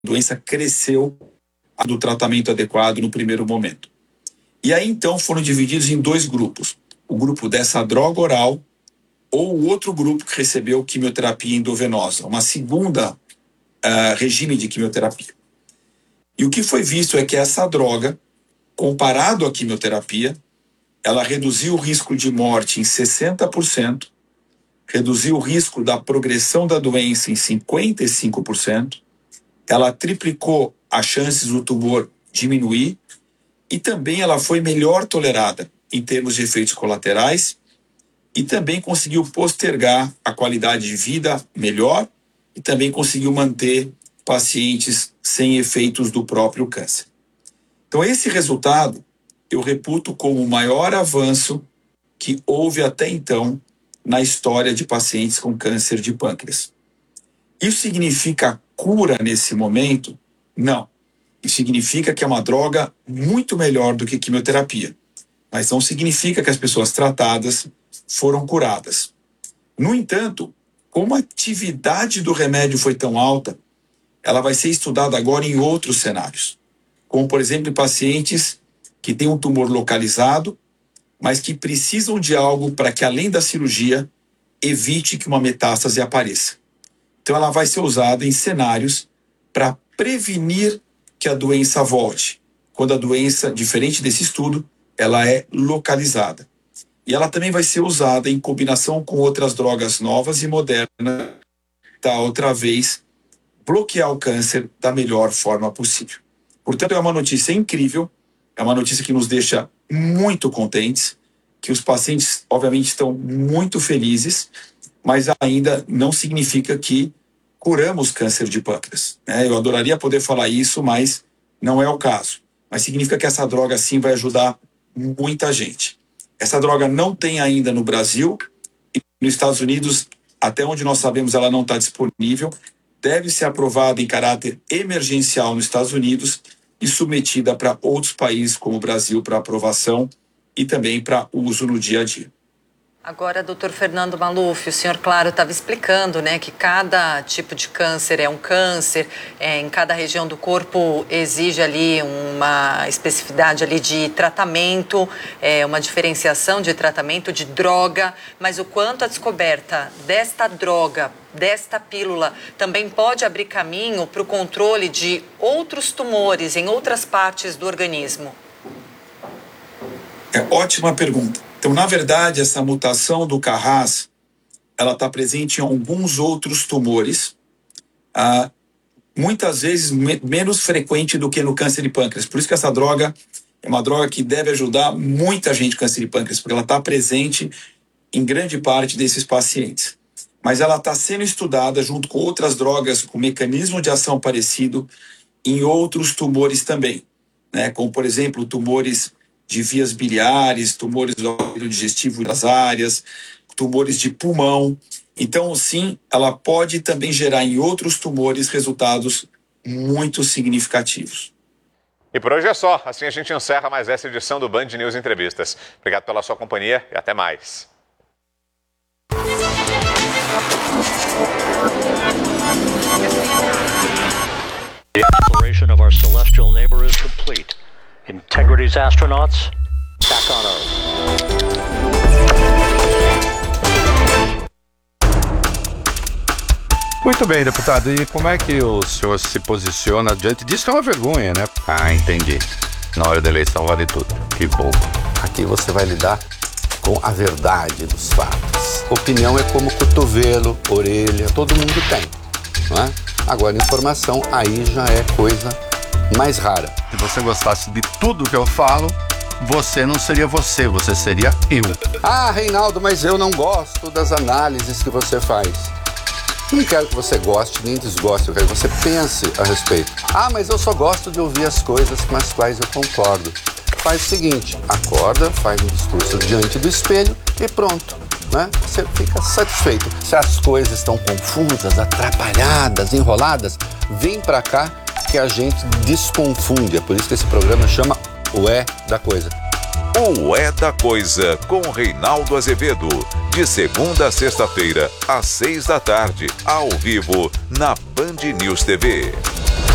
doença cresceu do tratamento adequado no primeiro momento. E aí, então, foram divididos em 2 grupos. O grupo dessa droga oral ou o outro grupo que recebeu quimioterapia endovenosa, uma segunda regime de quimioterapia. E o que foi visto é que essa droga, comparado à quimioterapia, ela reduziu o risco de morte em 60%, reduziu o risco da progressão da doença em 55%, ela triplicou as chances do tumor diminuir e também ela foi melhor tolerada em termos de efeitos colaterais e também conseguiu postergar a qualidade de vida melhor e também conseguiu manter pacientes sem efeitos do próprio câncer. Então esse resultado eu reputo como o maior avanço que houve até então na história de pacientes com câncer de pâncreas. Isso significa cura nesse momento? Não. Isso significa que é uma droga muito melhor do que quimioterapia. Mas não significa que as pessoas tratadas foram curadas. No entanto, como a atividade do remédio foi tão alta, ela vai ser estudada agora em outros cenários. Como, por exemplo, em pacientes que têm um tumor localizado, mas que precisam de algo para que, além da cirurgia, evite que uma metástase apareça. Então, ela vai ser usada em cenários para prevenir que a doença volte, quando a doença, diferente desse estudo, ela é localizada. E ela também vai ser usada em combinação com outras drogas novas e modernas, para outra vez bloquear o câncer da melhor forma possível. Portanto, é uma notícia incrível, é uma notícia que nos deixa muito contentes, que os pacientes, obviamente, estão muito felizes, mas ainda não significa que curamos câncer de pâncreas. Eu adoraria poder falar isso, mas não é o caso. Mas significa que essa droga, sim, vai ajudar muita gente. Essa droga não tem ainda no Brasil, e nos Estados Unidos, até onde nós sabemos, ela não está disponível. Deve ser aprovada em caráter emergencial nos Estados Unidos e submetida para outros países, como o Brasil, para aprovação e também para uso no dia a dia. Agora, doutor Fernando Maluf, o senhor, claro, estava explicando, né, que cada tipo de câncer é um câncer, em cada região do corpo exige ali uma especificidade ali de tratamento, uma diferenciação de tratamento, de droga, mas o quanto a descoberta desta droga, desta pílula, também pode abrir caminho para o controle de outros tumores em outras partes do organismo? Ótima pergunta. Então, na verdade, essa mutação do Carras, ela está presente em alguns outros tumores, muitas vezes menos frequente do que no câncer de pâncreas. Por isso que essa droga é uma droga que deve ajudar muita gente com câncer de pâncreas, porque ela está presente em grande parte desses pacientes. Mas ela está sendo estudada junto com outras drogas com mecanismo de ação parecido em outros tumores também, né? Como, por exemplo, tumores de vias biliares, tumores do órgão digestivo das áreas, tumores de pulmão. Então, sim, ela pode também gerar em outros tumores resultados muito significativos. E por hoje é só. Assim a gente encerra mais essa edição do Band News Entrevistas. Obrigado pela sua companhia e até mais. The exploration of our celestial neighbor is complete. Integrity's astronauts, back on Earth. Muito bem, deputado. E como é que o senhor se posiciona diante disso? Que é uma vergonha, né? Ah, entendi. Na hora da eleição vale tudo. Que bom. Aqui você vai lidar com a verdade dos fatos. Opinião é como cotovelo, orelha, todo mundo tem, não é? Agora, informação aí já é coisa mais rara. Se você gostasse de tudo que eu falo, você não seria você, você seria eu. Ah, Reinaldo, mas eu não gosto das análises que você faz. Não quero que você goste nem desgoste, eu quero que você pense a respeito. Ah, mas eu só gosto de ouvir as coisas com as quais eu concordo. Faz o seguinte, acorda, faz um discurso diante do espelho e pronto, né? Você fica satisfeito. Se as coisas estão confusas, atrapalhadas, enroladas, vem pra cá que a gente desconfunde. É por isso que esse programa chama O É da Coisa. O É da Coisa, com Reinaldo Azevedo. De segunda a sexta-feira, às 6 da tarde, ao vivo, na Band News TV.